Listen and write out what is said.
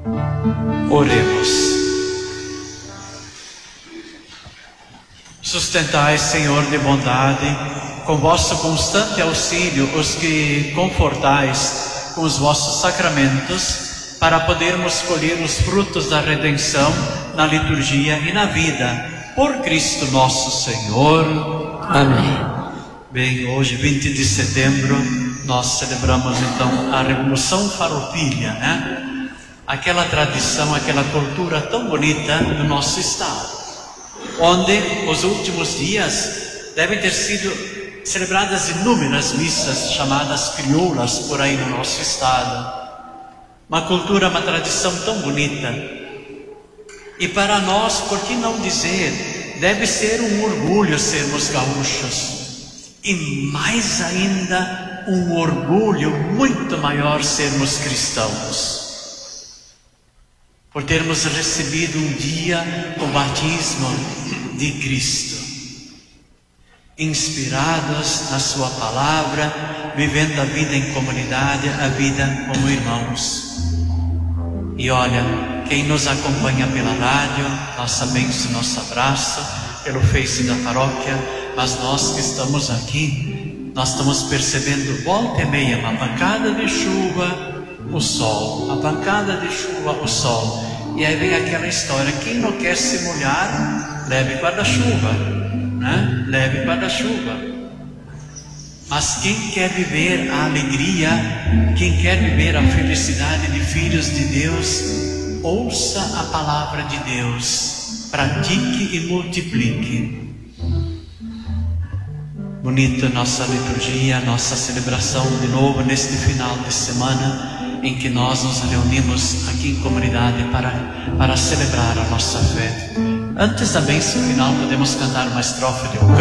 Oremos. Sustentai, Senhor de bondade, com vosso constante auxílio os que confortais com os vossos sacramentos, para podermos colher os frutos da redenção na liturgia e na vida. Por Cristo nosso Senhor. Amém. Bem, hoje, 20 de setembro, nós celebramos então a Revolução Farroupilha, né? Aquela tradição, aquela cultura tão bonita do nosso estado, onde os últimos dias devem ter sido celebradas inúmeras missas chamadas crioulas por aí no nosso estado. Uma cultura, uma tradição tão bonita. E para nós, por que não dizer, deve ser um orgulho sermos gaúchos. E mais ainda, um orgulho muito maior sermos cristãos. Por termos recebido um dia o batismo de Cristo. Inspirados na sua palavra, vivendo a vida em comunidade, a vida como irmãos. E olha, quem nos acompanha pela rádio, nossa bênção, nosso abraço, pelo Face da paróquia, mas nós que estamos aqui, nós estamos percebendo volta e meia uma pancada de chuva, o sol, a pancada de chuva, o sol. E aí vem aquela história, quem não quer se molhar, leve guarda-chuva, né? Leve guarda-chuva. Mas quem quer viver a alegria, quem quer viver a felicidade de filhos de Deus, ouça a palavra de Deus, pratique e multiplique. Bonita nossa liturgia, nossa celebração de novo neste final de semana, em que nós nos reunimos aqui em comunidade para celebrar a nossa fé. Antes da bênção final, podemos cantar uma estrofe de um canto.